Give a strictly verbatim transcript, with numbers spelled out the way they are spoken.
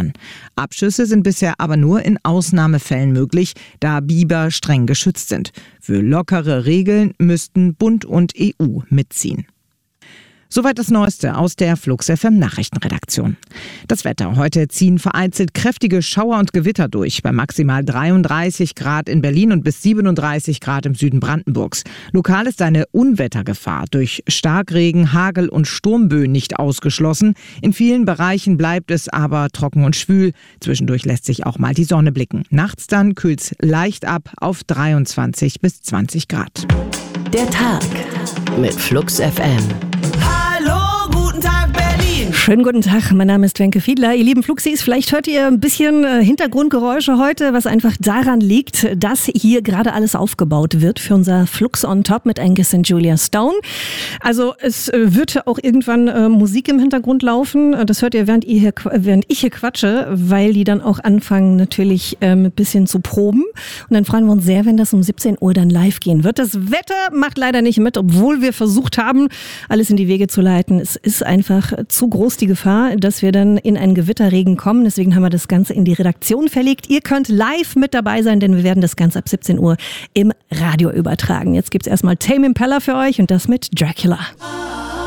an. Abschüsse sind bisher aber nur in Ausnahmefällen möglich, da Biber streng geschützt sind. Für lockere Regeln müssten Bund und E U mitziehen. Soweit das Neueste aus der Flux F M Nachrichtenredaktion. Das Wetter. Heute ziehen vereinzelt kräftige Schauer und Gewitter durch. Bei maximal dreiunddreißig Grad in Berlin und bis siebenunddreißig Grad im Süden Brandenburgs. Lokal ist eine Unwettergefahr durch Starkregen, Hagel und Sturmböen nicht ausgeschlossen. In vielen Bereichen bleibt es aber trocken und schwül. Zwischendurch lässt sich auch mal die Sonne blicken. Nachts dann kühlt's leicht ab auf dreiundzwanzig bis zwanzig Grad. Der Tag mit Flux F M. Schönen guten Tag, mein Name ist Wenke Fiedler. Ihr lieben Fluxis, vielleicht hört ihr ein bisschen Hintergrundgeräusche heute, was einfach daran liegt, dass hier gerade alles aufgebaut wird für unser Flux on Top mit Angus und Julia Stone. Also es wird auch irgendwann äh, Musik im Hintergrund laufen. Das hört ihr, während, ihr hier, während ich hier quatsche, weil die dann auch anfangen natürlich ähm, ein bisschen zu proben. Und dann freuen wir uns sehr, wenn das um siebzehn Uhr dann live gehen wird. Das Wetter macht leider nicht mit, obwohl wir versucht haben, alles in die Wege zu leiten. Es ist einfach zu groß die Gefahr, dass wir dann in einen Gewitterregen kommen. Deswegen haben wir das Ganze in die Redaktion verlegt. Ihr könnt live mit dabei sein, denn wir werden das Ganze ab siebzehn Uhr im Radio übertragen. Jetzt gibt's erstmal Tame Impala für euch und das mit Dracula.